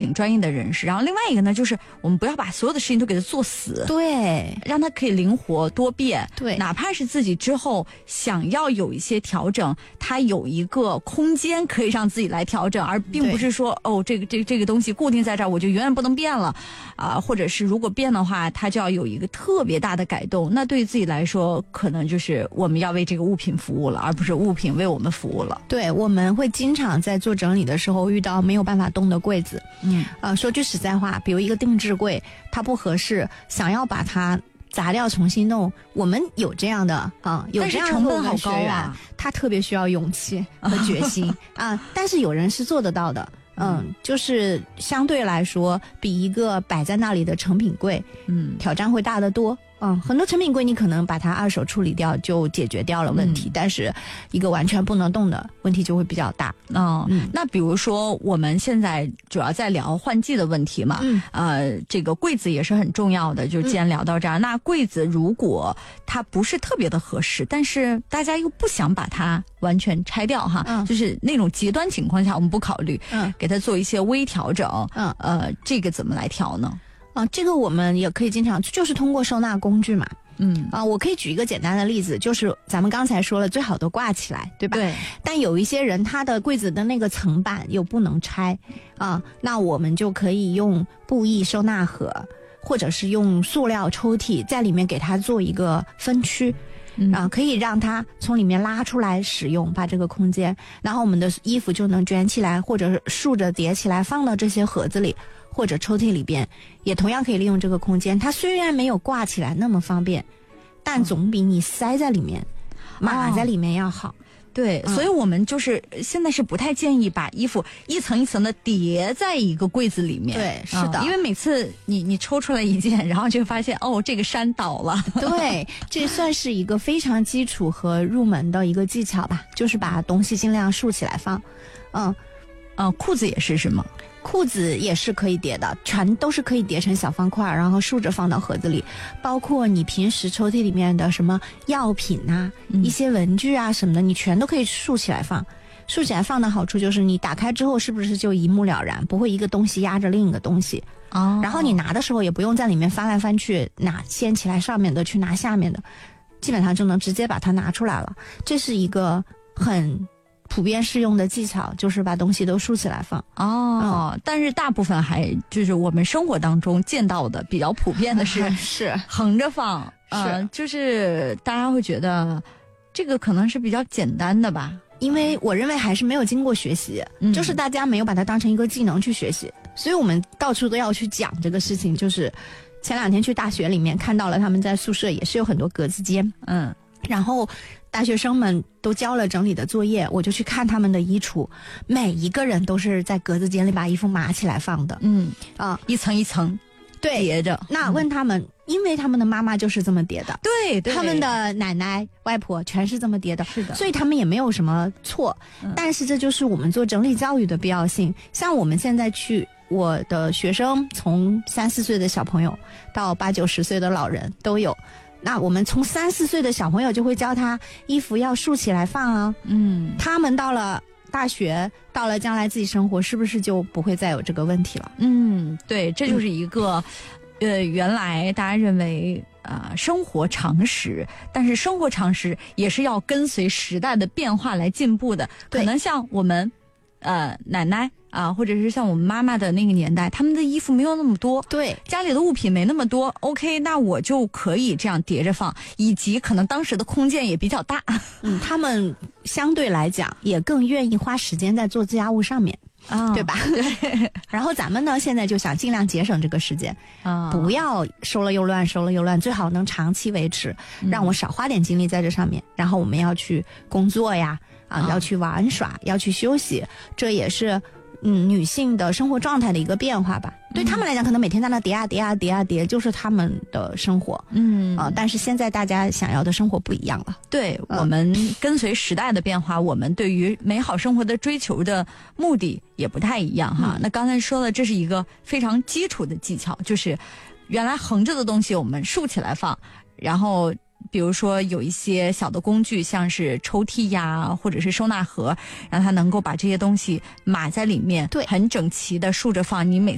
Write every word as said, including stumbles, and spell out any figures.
请专业的人士。然后另外一个呢，就是我们不要把所有的事情都给它做死， 对， 让它可以灵活多变。 对， 哪怕是自己之后想要有一些调整，它有一个空间可以让自己来调整，而并不是说哦，这个这个这个东西固定在这儿，我就永远不能变了啊、呃，或者是如果变的话，它就要有一个特别大的改动。那对于自己来说，可能就是我们要为这个物品服务了，而不是物品为我们服务了。 对，我们会经常在做整理的时候遇到没有办法动的柜子。 嗯， 呃，说句实在话，比如一个定制柜，它不合适，想要把它砸掉重新弄，我们有这样的啊、嗯，有这样的成本好高啊， 他特别需要勇气和决心啊。但是有人是做得到的。嗯，就是相对来说，比一个摆在那里的成品柜，嗯，挑战会大得多。嗯，很多成品柜你可能把它二手处理掉就解决掉了问题，嗯、但是一个完全不能动的问题就会比较大。 哦、嗯，那比如说我们现在主要在聊换季的问题嘛，嗯，呃，这个柜子也是很重要的。就既然聊到这儿，嗯、那柜子如果它不是特别的合适，但是大家又不想把它完全拆掉哈，嗯、就是那种极端情况下我们不考虑，嗯，给它做一些微调整，嗯，呃，这个怎么来调呢？ 啊，这个我们也可以经常就是通过收纳工具嘛，嗯啊，我可以举一个简单的例子，就是咱们刚才说了，最好都挂起来，对吧？ 对。 但有一些人他的柜子的那个层板又不能拆啊，那我们就可以用布艺收纳盒，或者是用塑料抽屉在里面给它做一个分区。嗯、啊，可以让它从里面拉出来使用，把这个空间，然后我们的衣服就能卷起来，或者是竖着叠起来，放到这些盒子里或者抽屉里边，也同样可以利用这个空间。它虽然没有挂起来那么方便，但总比你塞在里面、哦、码在里面要好。 对，所以我们就是现在是不太建议把衣服一层一层的叠在一个柜子里面。 对，是的， 嗯、因为每次你你抽出来一件，然后就发现哦，这个山倒了。 对，这算是一个非常基础和入门的一个技巧吧，就是把东西尽量竖起来放。嗯， 呃，裤子也是是吗？ 裤子也是可以叠的，全都是可以叠成小方块，然后竖着放到盒子里。包括你平时抽屉里面的什么药品啊、嗯、一些文具啊什么的，你全都可以竖起来放。竖起来放的好处就是你打开之后是不是就一目了然，不会一个东西压着另一个东西。哦。然后你拿的时候也不用在里面翻来翻去，拿掀起来上面的去拿下面的，基本上就能直接把它拿出来了。这是一个很普遍适用的技巧，就是把东西都竖起来放。 哦、嗯，但是大部分还就是我们生活当中见到的比较普遍的是是横着放，是、呃、就是大家会觉得这个可能是比较简单的吧。 因为我认为还是没有经过学习、嗯、就是大家没有把它当成一个技能去学习，所以我们到处都要去讲这个事情。就是前两天去大学里面看到了他们在宿舍也是有很多格子间，嗯，然后大学生们都交了整理的作业，我就去看他们的衣橱，每一个人都是在格子间里把衣服码起来放的。嗯啊， 一层一层对叠着。 那问他们、嗯、因为他们的妈妈就是这么叠的， 对对， 他们的奶奶外婆全是这么叠的， 是的， 所以他们也没有什么错、嗯、但是这就是我们做整理教育的必要性。像我们现在去，我的学生从三四岁的小朋友到八九十岁的老人都有，那我们从三四岁的小朋友就会教他衣服要竖起来放啊，嗯，他们到了大学，到了将来自己生活，是不是就不会再有这个问题了？ 嗯，对，这就是一个、嗯、呃，原来大家认为啊、呃、生活常识，但是生活常识也是要跟随时代的变化来进步的。可能像我们呃奶奶啊，或者是像我们妈妈的那个年代，他们的衣服没有那么多， 对， 家里的物品没那么多 ，OK， 那我就可以这样叠着放，以及可能当时的空间也比较大， 嗯，他们相对来讲也更愿意花时间在做家务上面。啊、哦，对吧？对。然后咱们呢，现在就想尽量节省这个时间，啊、哦，不要收了又乱，收了又乱，最好能长期维持，嗯、让我少花点精力在这上面。然后我们要去工作呀，啊，哦、要去玩耍，要去休息，这也是嗯女性的生活状态的一个变化吧。对他们来讲，可能每天在那叠啊叠啊叠啊叠，就是他们的生活。嗯啊、呃，但是现在大家想要的生活不一样了。 对、嗯、我们跟随时代的变化，我们对于美好生活的追求的目的也不太一样哈。嗯、那刚才说了，这是一个非常基础的技巧，就是原来横着的东西我们竖起来放，然后比如说有一些小的工具，像是抽屉呀，或者是收纳盒，让它能够把这些东西码在里面， 对， 很整齐的竖着放。你每